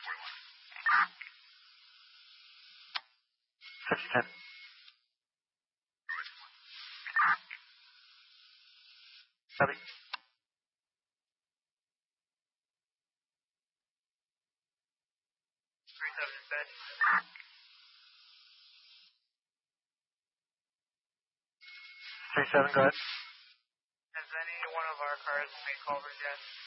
610. Copy. 37 dispatch. 37, go ahead. Has any one of our cars made call yet?